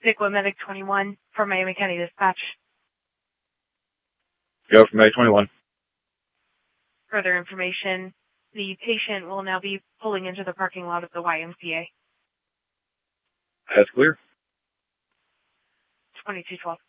Piqua Medic 21 from Miami County Dispatch. Go from Medic 21. Further information, the patient will now be pulling into the parking lot of the YMCA. That's clear. 2212.